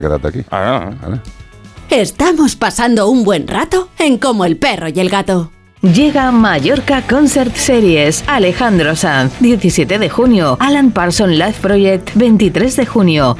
Quédate aquí. ¿Vale? Estamos pasando un buen rato en Como el perro y el gato. Llega Mallorca Concert Series. Alejandro Sanz, 17 de junio. Alan Parsons Live Project, 23 de junio.